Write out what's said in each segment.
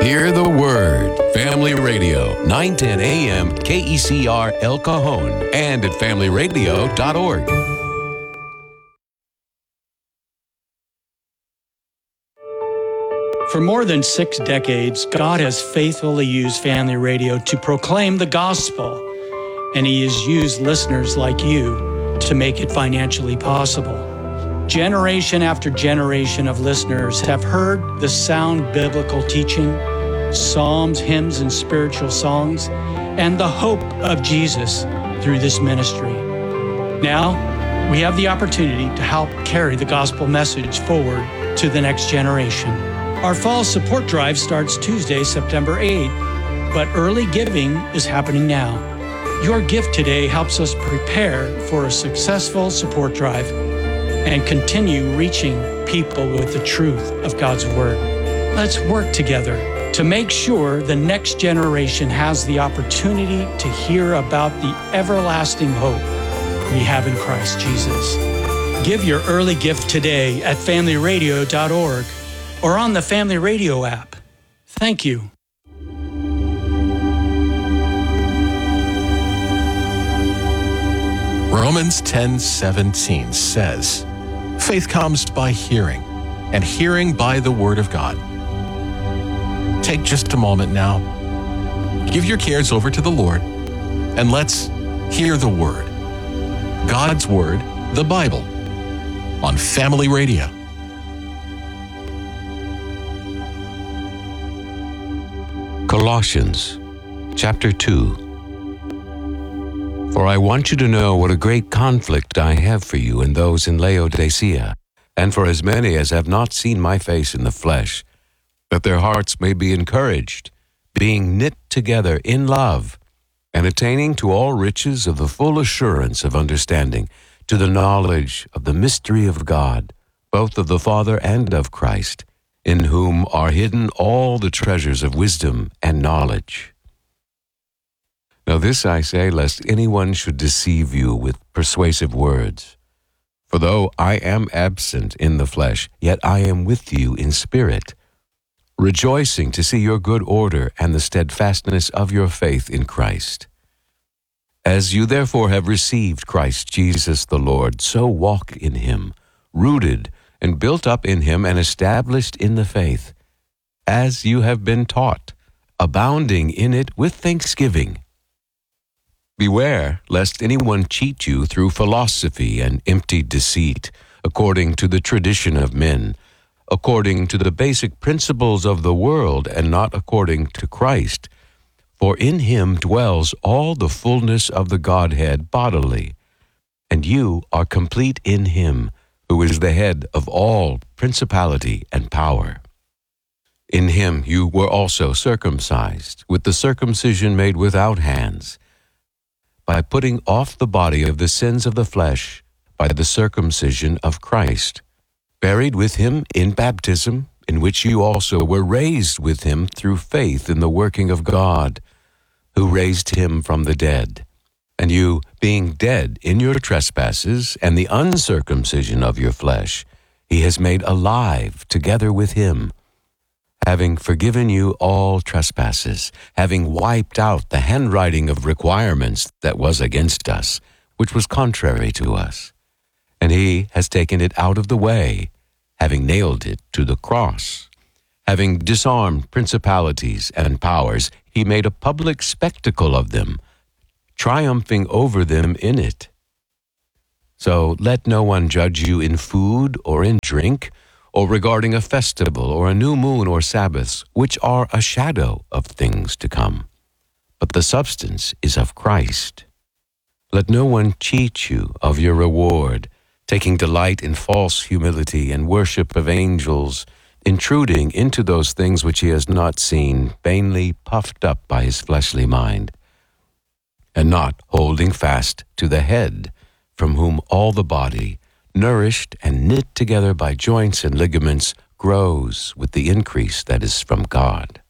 Hear the Word. Family Radio, 910 AM, KECR El Cajon, and at familyradio.org. For more than 6 decades, God has faithfully used Family Radio to proclaim the gospel, and He has used listeners like you to make it financially possible. Generation after generation of listeners have heard the sound biblical teaching, psalms, hymns, and spiritual songs, and the hope of Jesus through this ministry. Now, we have the opportunity to help carry the gospel message forward to the next generation. Our fall support drive starts Tuesday, September 8th, but early giving is happening now. Your gift today helps us prepare for a successful support drive and continue reaching people with the truth of God's Word. Let's work together to make sure the next generation has the opportunity to hear about the everlasting hope we have in Christ Jesus. Give your early gift today at familyradio.org or on the Family Radio app. Thank you. Romans 10:17 says, "Faith comes by hearing, and hearing by the Word of God." Take just a moment now. Give your cares over to the Lord, and let's hear the Word. God's Word, the Bible, on Family Radio. Colossians chapter 2. For I want you to know what a great conflict I have for you and those in Laodicea, and for as many as have not seen my face in the flesh, that their hearts may be encouraged, being knit together in love, and attaining to all riches of the full assurance of understanding, to the knowledge of the mystery of God, both of the Father and of Christ, in whom are hidden all the treasures of wisdom and knowledge. Now this I say, lest anyone should deceive you with persuasive words. For though I am absent in the flesh, yet I am with you in spirit, rejoicing to see your good order and the steadfastness of your faith in Christ. As you therefore have received Christ Jesus the Lord, so walk in Him, rooted and built up in Him and established in the faith, as you have been taught, abounding in it with thanksgiving. Beware lest anyone cheat you through philosophy and empty deceit, according to the tradition of men, according to the basic principles of the world, and not according to Christ. For in Him dwells all the fullness of the Godhead bodily, and you are complete in Him, who is the head of all principality and power. In Him you were also circumcised, with the circumcision made without hands, by putting off the body of the sins of the flesh by the circumcision of Christ, buried with Him in baptism, in which you also were raised with Him through faith in the working of God, who raised Him from the dead. And you, being dead in your trespasses and the uncircumcision of your flesh, He has made alive together with Him, having forgiven you all trespasses, having wiped out the handwriting of requirements that was against us, which was contrary to us. And He has taken it out of the way, having nailed it to the cross. Having disarmed principalities and powers, He made a public spectacle of them, triumphing over them in it. So let no one judge you in food or in drink, or regarding a festival or a new moon or Sabbaths, which are a shadow of things to come. But the substance is of Christ. Let no one cheat you of your reward, taking delight in false humility and worship of angels, intruding into those things which he has not seen, vainly puffed up by his fleshly mind, and not holding fast to the head, from whom all the body, nourished and knit together by joints and ligaments, grows with the increase that is from God.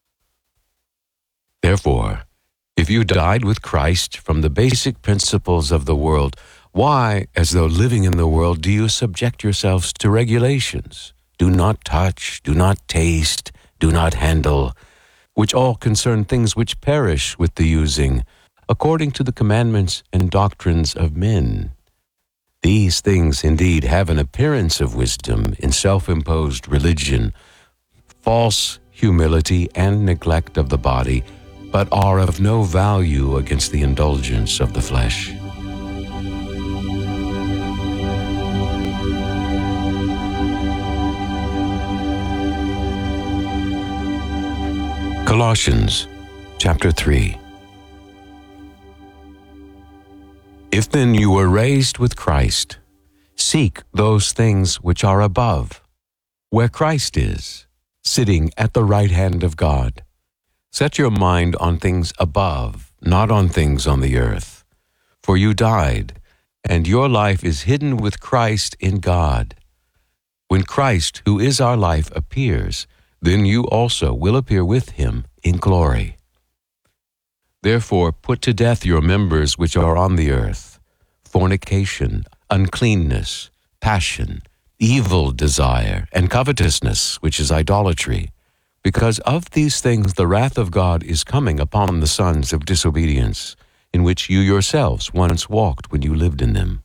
Therefore, if you died with Christ from the basic principles of the world, why, as though living in the world, do you subject yourselves to regulations? Do not touch, do not taste, do not handle, which all concern things which perish with the using, according to the commandments and doctrines of men. These things indeed have an appearance of wisdom in self-imposed religion, false humility and neglect of the body, but are of no value against the indulgence of the flesh. Colossians chapter 3. If then you were raised with Christ, seek those things which are above, where Christ is, sitting at the right hand of God. Set your mind on things above, not on things on the earth. For you died, and your life is hidden with Christ in God. When Christ, who is our life, appears, then you also will appear with him in glory. Therefore put to death your members which are on the earth, fornication, uncleanness, passion, evil desire, and covetousness, which is idolatry. Because of these things the wrath of God is coming upon the sons of disobedience, in which you yourselves once walked when you lived in them.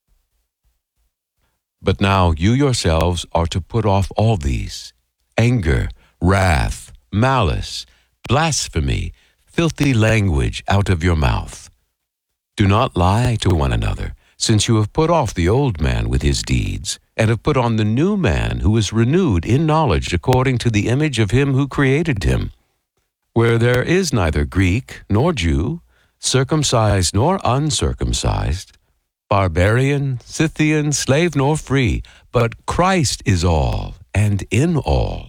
But now you yourselves are to put off all these: anger, wrath, malice, blasphemy, filthy language out of your mouth. Do not lie to one another, since you have put off the old man with his deeds, and have put on the new man, who is renewed in knowledge according to the image of him who created him, where there is neither Greek nor Jew, circumcised nor uncircumcised, barbarian, Scythian, slave nor free, but Christ is all and in all.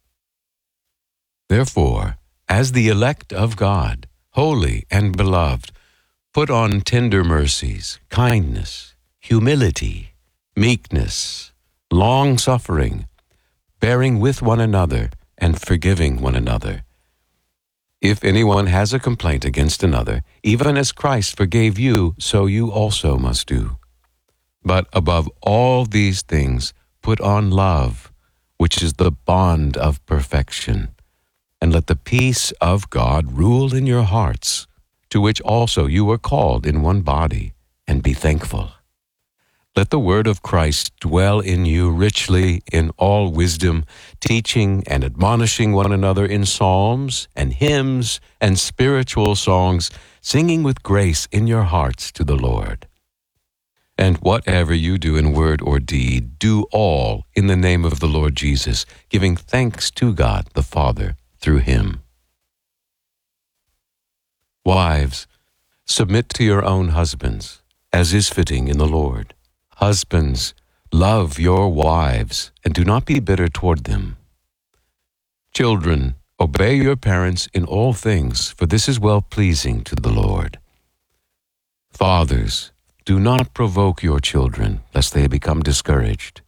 Therefore, as the elect of God, holy and beloved, put on tender mercies, kindness, humility, meekness, long-suffering, bearing with one another and forgiving one another. If anyone has a complaint against another, even as Christ forgave you, so you also must do. But above all these things, put on love, which is the bond of perfection. And let the peace of God rule in your hearts, to which also you were called in one body, and be thankful. Let the word of Christ dwell in you richly in all wisdom, teaching and admonishing one another in psalms and hymns and spiritual songs, singing with grace in your hearts to the Lord. And whatever you do in word or deed, do all in the name of the Lord Jesus, giving thanks to God the Father through him. Wives, submit to your own husbands, as is fitting in the Lord. Husbands, love your wives, and do not be bitter toward them. Children, obey your parents in all things, for this is well-pleasing to the Lord. Fathers, do not provoke your children, lest they become discouraged.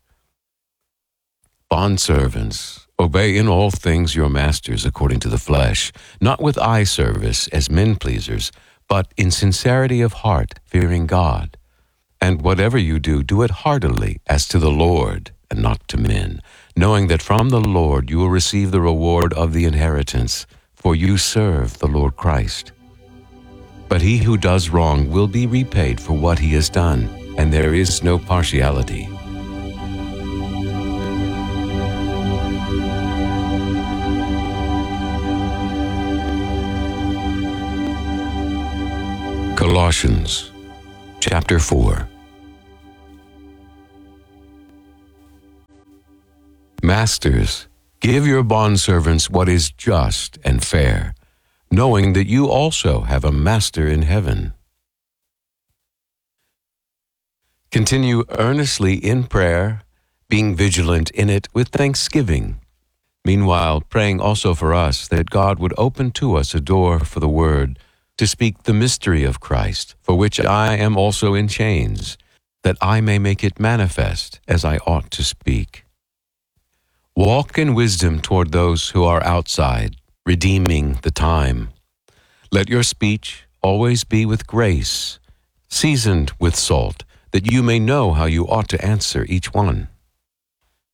Bondservants, obey in all things your masters according to the flesh, not with eye service as men pleasers, but in sincerity of heart, fearing God. And whatever you do, do it heartily as to the Lord and not to men, knowing that from the Lord you will receive the reward of the inheritance, for you serve the Lord Christ. But he who does wrong will be repaid for what he has done, and there is no partiality. Colossians chapter 4. Masters, give your bondservants what is just and fair, knowing that you also have a master in heaven. Continue earnestly in prayer, being vigilant in it with thanksgiving. Meanwhile, praying also for us that God would open to us a door for the word, to speak the mystery of Christ, for which I am also in chains, that I may make it manifest as I ought to speak. Walk in wisdom toward those who are outside, redeeming the time. Let your speech always be with grace, seasoned with salt, that you may know how you ought to answer each one.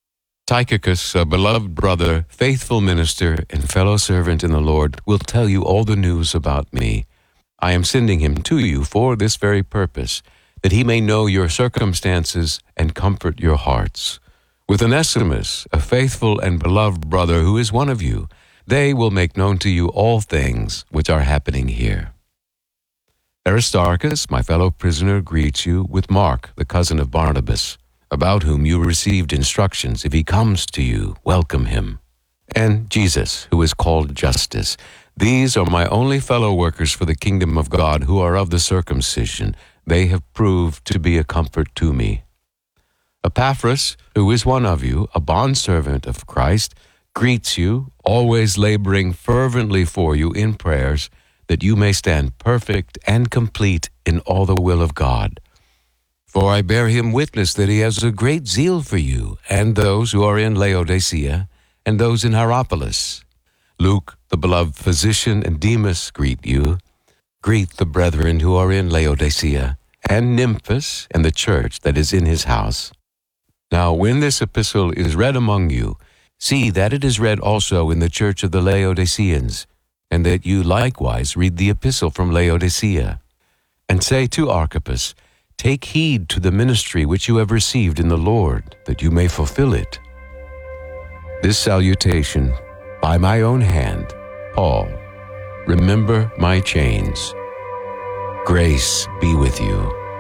Tychicus, a beloved brother, faithful minister, and fellow servant in the Lord, will tell you all the news about me. I am sending him to you for this very purpose, that he may know your circumstances and comfort your hearts. With Onesimus, a faithful and beloved brother who is one of you, they will make known to you all things which are happening here. Aristarchus, my fellow prisoner, greets you, with Mark, the cousin of Barnabas, about whom you received instructions. If he comes to you, welcome him. And Jesus, who is called Justus. These are my only fellow workers for the kingdom of God, who are of the circumcision. They have proved to be a comfort to me. Epaphras, who is one of you, a bondservant of Christ, greets you, always laboring fervently for you in prayers, that you may stand perfect and complete in all the will of God. For I bear him witness that he has a great zeal for you, and those who are in Laodicea, and those in Hierapolis. Luke, the beloved physician, and Demas greet you. Greet the brethren who are in Laodicea, and Nymphas, and the church that is in his house. Now when this epistle is read among you, see that it is read also in the church of the Laodiceans, and that you likewise read the epistle from Laodicea. And say to Archippus, take heed to the ministry which you have received in the Lord, that you may fulfill it. This salutation, by my own hand, Paul. Remember my chains. Grace be with you.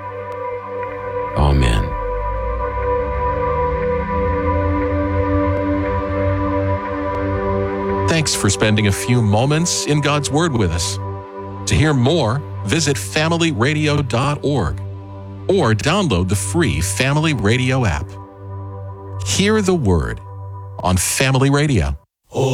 Amen. Thanks for spending a few moments in God's Word with us. To hear more, visit familyradio.org or download the free Family Radio app. Hear the Word on Family Radio.